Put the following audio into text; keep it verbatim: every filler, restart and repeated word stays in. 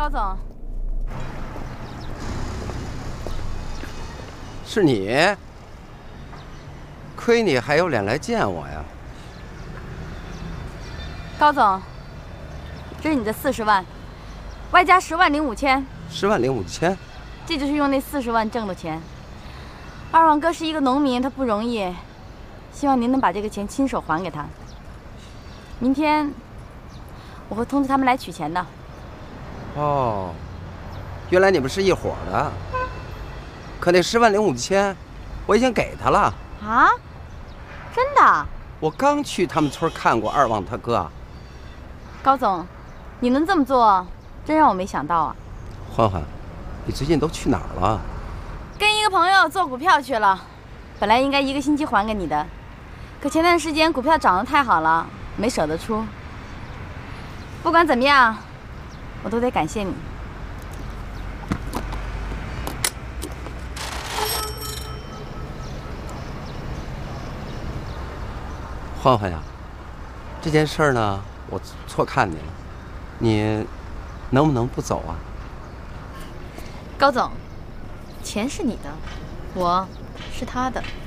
高总， 是你？亏你还有脸来见我呀！ 高总，这是你的四十万，外加十万零五千。 十万零五千， 这就是用那四十万挣的钱。二旺哥是一个农民，他不容易，希望您能把这个钱亲手还给他。明天我会通知他们来取钱的。 哦，原来你们是一伙的。可那十万零五千，我已经给他了。 啊？真的？ 我刚去他们村看过二旺他哥。 高总，你能这么做，真让我没想到啊。 欢欢，你最近都去哪儿了？ 跟一个朋友做股票去了，本来应该一个星期还给你的，可前段时间股票涨得太好了，没舍得出。不管怎么样，我都得感谢你。 欢欢呀，这件事儿呢，我错看你了，你能不能不走啊？ 高总，钱是你的，我是他的。